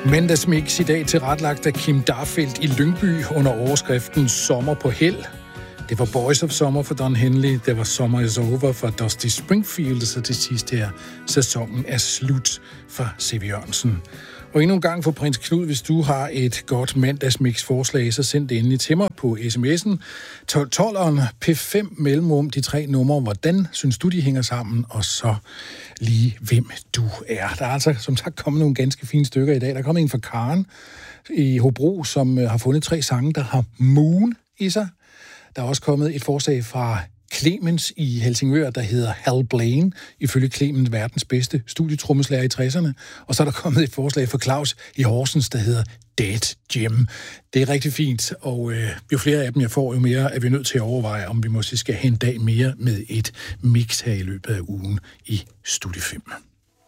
Mandagsmix i dag tilretlagt af Kim Darfeldt i Lyngby under overskriften Sommer på held. Det var Boys of Summer for Don Henley, det var Summer is Over for Dusty Springfield, så til sidst her, sæsonen er slut for C.V. Jørgensen. Og endnu en gang for Prins Knud, hvis du har et godt mandagsmix-forslag, så send det endelig til mig på sms'en 1212'eren P5 mellemrum de 3 numre. Hvordan synes du, de hænger sammen? Og så lige, hvem du er. Der er altså som sagt kommet nogle ganske fine stykker i dag. Der er kommet en fra Karen i Hobro, som har fundet 3 sange, der har Moon i sig. Der er også kommet et forslag fra Clemens i Helsingør, der hedder Hal Blaine, ifølge Clemens verdens bedste studietrommeslager i 60'erne. Og så er der kommet et forslag fra Claus i Horsens, der hedder Dead Jim. Det er rigtig fint, og jo flere af dem jeg får, jo mere er vi nødt til at overveje, om vi måske skal have en dag mere med et mix her i løbet af ugen i Studie 5.